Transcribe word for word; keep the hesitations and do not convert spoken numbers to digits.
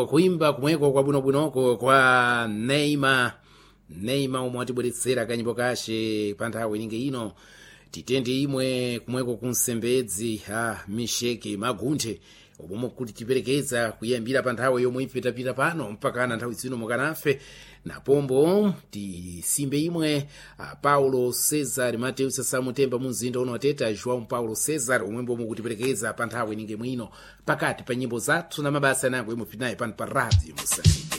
kuimba kumweko kwabwinobwinoko kwa Neymar Neymar omwe atibweretsera kanyimbo kashe pa nthawi ininge ino titende imwe kumweko kunsembedzi a misheke magunthe omwe kuti tiperekeza kuyambira pa nthawi yomwe ipitapita pano mpaka na nthawi zino mukanafe na pombo tisimbe imwe a Paulo Cesar Mateus Samutemba mumzinda uno wateta João Paulo Cesar omwe mbomu kutiperekeza pa nthawi ininge mwino pakati pa nyimbo zathu na mabasa nango imwe pinayi pano pa radio Moçambique.